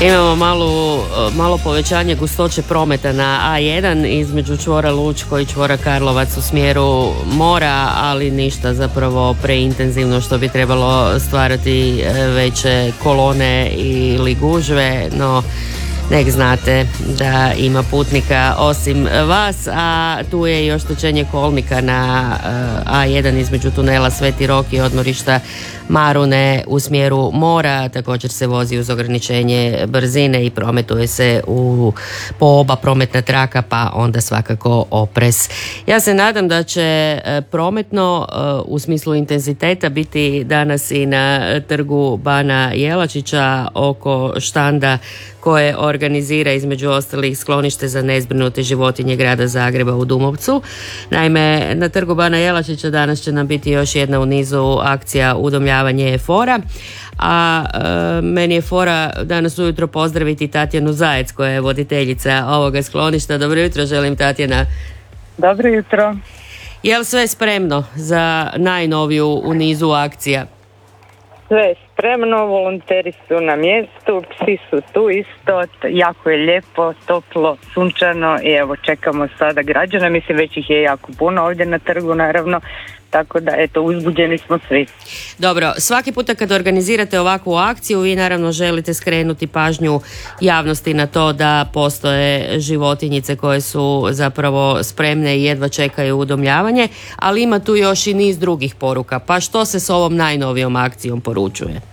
Imamo malo povećanje gustoće prometa na A1 između čvora Lučko i čvora Karlovac u smjeru mora, ali ništa zapravo preintenzivno što bi trebalo stvarati veće kolone ili gužve, no nek znate da ima putnika osim vas, a tu je i oštećenje kolnika na A1 između tunela Sveti Rok i odmorišta Marune u smjeru mora. Također se vozi uz ograničenje brzine i prometuje se po oba prometna traka, pa onda svakako oprez. Ja se nadam da će prometno u smislu intenziteta biti danas i na trgu Bana Jelačića oko štanda koje organizira između ostalih sklonište za nezbrinute životinje grada Zagreba u Dumovcu. Naime, na trgu Bana Jelačića danas će nam biti još jedna u nizu akcija udomljavanje fora, a meni je fora danas ujutro pozdraviti Tatjanu Zajec koja je voditeljica ovoga skloništa. Dobro jutro želim, Tatjana. Dobro jutro. Je li sve spremno za najnoviju u nizu akcija? Sve je spremno, volonteri su na mjestu, psi su tu isto, jako je lijepo, toplo, sunčano i evo čekamo sada građana, mislim već ih je jako puno ovdje na trgu naravno, tako da eto uzbuđeni smo svi. Dobro, svaki puta kad organizirate ovakvu akciju vi naravno želite skrenuti pažnju javnosti na to da postoje životinjice koje su zapravo spremne i jedva čekaju udomljavanje, ali ima tu još i niz drugih poruka, pa što se s ovom najnovijom akcijom poručuje?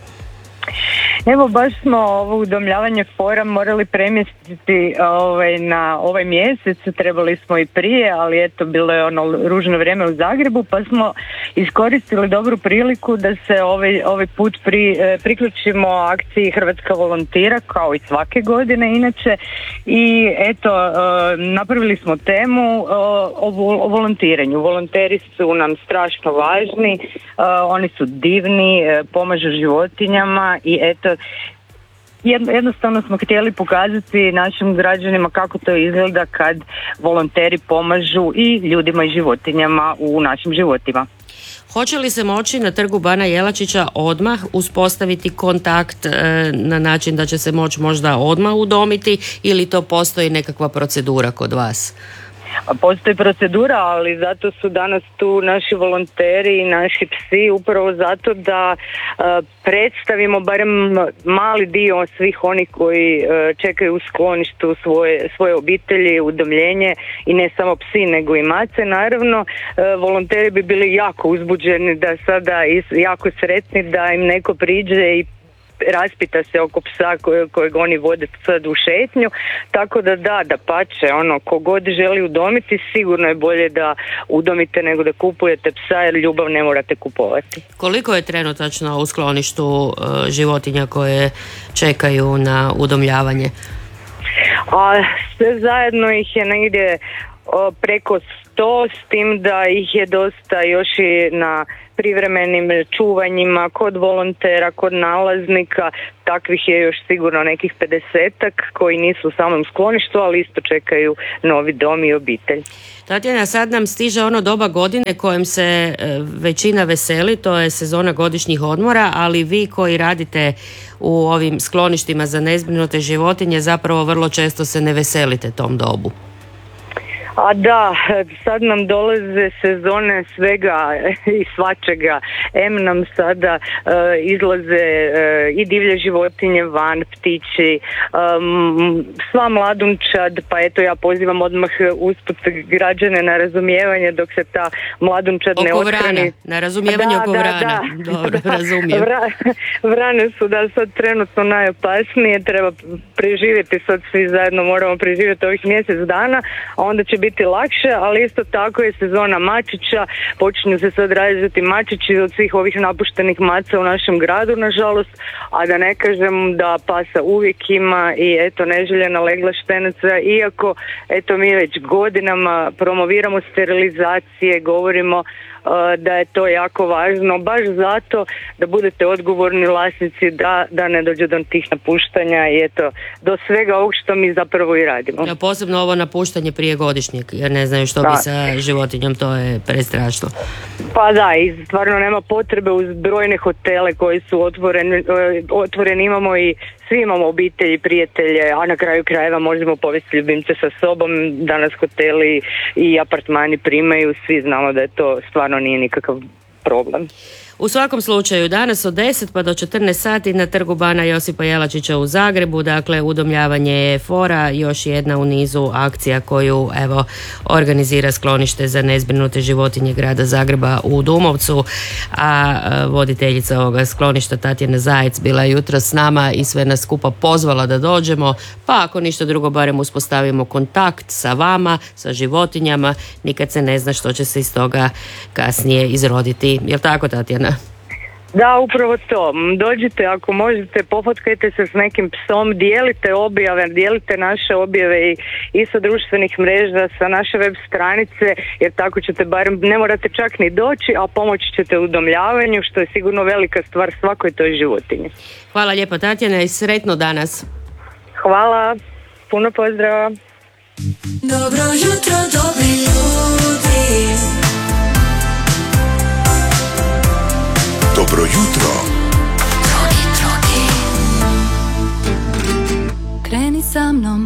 Evo baš smo ovo udomljavanje fora morali premjestiti na ovaj mjesec, trebali smo i prije, ali eto bilo je ono ružno vrijeme u Zagrebu pa smo iskoristili dobru priliku da se ovaj put priključimo akciji Hrvatska volontira kao i svake godine inače i eto napravili smo temu o volontiranju. Volonteri su nam strašno važni, oni su divni, pomažu životinjama i eto jednostavno smo htjeli pokazati našim građanima kako to izgleda kad volonteri pomažu i ljudima i životinjama u našim životima. Hoće li se moći na trgu Bana Jelačića odmah uspostaviti kontakt na način da će se moći možda odmah udomiti ili to postoji nekakva procedura kod vas? Postoji procedura, ali zato su danas tu naši volonteri i naši psi upravo zato da predstavimo barem mali dio svih onih koji čekaju u skloništu svoje obitelji, udomljenje i ne samo psi nego i mace. Naravno, volonteri bi bili jako uzbuđeni da sada jako sretni da im neko priđe i raspita se oko psa kojeg oni vode sad u šetnju, tako da pače, kogod želi udomiti sigurno je bolje da udomite nego da kupujete psa jer ljubav ne morate kupovati. Koliko je trenutačno u skloništu životinja koje čekaju na udomljavanje? Sve zajedno ih je negdje preko 100, s tim da ih je dosta još i na privremenim čuvanjima, kod volontera, kod nalaznika, takvih je još sigurno nekih 50-ak koji nisu u samom skloništu, ali isto čekaju novi dom i obitelj. Tatjana, sad nam stiže ono doba godine kojem se većina veseli, to je sezona godišnjih odmora, ali vi koji radite u ovim skloništima za nezbrinute životinje zapravo vrlo često se ne veselite tom dobu. A da, sad nam dolaze sezone svega i svačega. Nam sada izlaze i divlje životinje van, ptići, sva mladunčad, pa eto ja pozivam odmah usput građane na razumijevanje dok se ta mladunčad ne othrani. Na razumijevanje oko vrana. Dobro, razumijem. Vrane su da sad trenutno najopasnije, treba preživjeti, sad svi zajedno moramo preživjeti ovih mjesec dana, a onda će biti lakše, ali isto tako je sezona mačića, počinju se sad rađati mačići od svih ovih napuštenih maca u našem gradu, nažalost, a da ne kažem da pasa uvijek ima i eto neželjena legla štenaca, iako eto mi već godinama promoviramo sterilizacije, govorimo da je to jako važno, baš zato da budete odgovorni vlasnici, da ne dođe do tih napuštanja i eto, do svega ovog što mi zapravo i radimo. Ja, posebno ovo napuštanje prije godišnjeg, jer ne znaju što bi sa životinjom, to je prestrašno. Pa da, i stvarno nema potrebe uz brojne hotele koji su otvoreni, imamo i svi imamo obitelji, prijatelje, a na kraju krajeva možemo povesti ljubimce sa sobom, danas hoteli i apartmani primaju, svi znamo da je to stvarno nije nikakav problem. U svakom slučaju, danas od 10 pa do 14 sati na trgu Bana Josipa Jelačića u Zagrebu, dakle udomljavanje je fora, još jedna u nizu akcija koju evo organizira sklonište za nezbrinute životinje grada Zagreba u Dumovcu, a voditeljica ovoga skloništa Tatjana Zajec bila je jutros s nama i sve nas skupa pozvala da dođemo, pa ako ništa drugo barem uspostavimo kontakt sa vama, sa životinjama, nikad se ne zna što će se iz toga kasnije izroditi. Jel tako, Tatjana? Da, upravo to. Dođite, ako možete, pofotkajte se s nekim psom, dijelite objave, dijelite naše objave i sa društvenih mreža, sa naše web stranice, jer tako ćete barem, ne morate čak ni doći, a pomoći ćete u udomljavanju, što je sigurno velika stvar svakoj toj životinji. Hvala lijepo, Tatjana, i sretno danas. Hvala, puno pozdrava. Dobro jutro, dobri ljudi. Dobro jutro. Kreni sa mnom